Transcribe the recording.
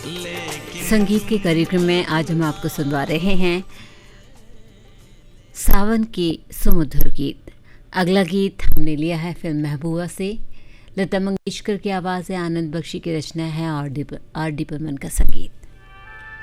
संगीत के कार्यक्रम में आज हम आपको सुनवा रहे हैं सावन के सुमधुर गीत। अगला गीत हमने लिया है फिल्म महबूबा से। लता मंगेशकर की आवाज़ है, आनंद बख्शी की रचना है और आर डी बर्मन का संगीत।